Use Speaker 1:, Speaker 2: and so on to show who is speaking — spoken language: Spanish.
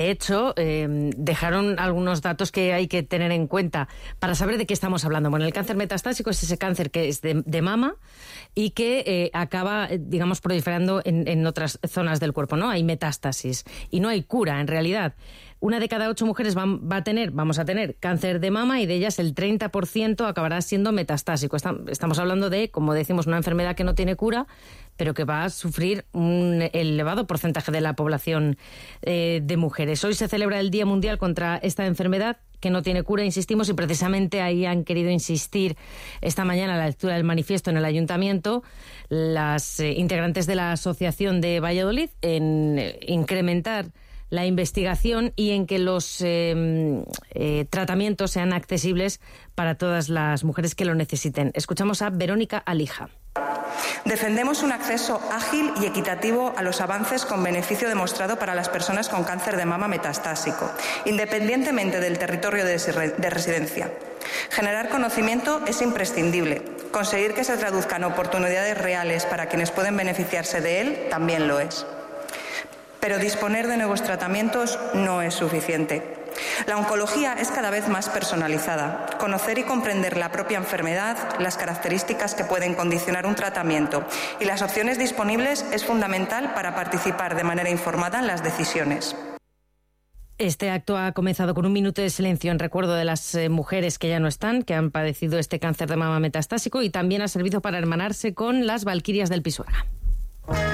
Speaker 1: De hecho, dejaron algunos datos que hay que tener en cuenta para saber de qué estamos hablando. Bueno, el cáncer metastásico es ese cáncer que es de mama y que acaba, digamos, proliferando en otras zonas del cuerpo, ¿no? Hay metástasis y no hay cura, en realidad. 1 de cada 8 mujeres vamos a tener cáncer de mama y de ellas el 30% acabará siendo metastásico. Estamos hablando de, como decimos, una enfermedad que no tiene cura, pero que va a sufrir un elevado porcentaje de la población de mujeres. Hoy se celebra el Día Mundial contra esta enfermedad que no tiene cura, insistimos, y precisamente ahí han querido insistir esta mañana a la lectura del manifiesto en el Ayuntamiento las integrantes de la Asociación de Valladolid en incrementar la investigación y en que los tratamientos sean accesibles para todas las mujeres que lo necesiten. Escuchamos a Verónica Alija.
Speaker 2: Defendemos un acceso ágil y equitativo a los avances con beneficio demostrado para las personas con cáncer de mama metastásico, independientemente del territorio de residencia. Generar conocimiento es imprescindible. Conseguir que se traduzcan oportunidades reales para quienes pueden beneficiarse de él también lo es. Pero disponer de nuevos tratamientos no es suficiente. La oncología es cada vez más personalizada. Conocer y comprender la propia enfermedad, las características que pueden condicionar un tratamiento y las opciones disponibles es fundamental para participar de manera informada en las decisiones.
Speaker 1: Este acto ha comenzado con un minuto de silencio en recuerdo de las mujeres que ya no están, que han padecido este cáncer de mama metastásico, y también ha servido para hermanarse con las Valquirias del Pisuerga.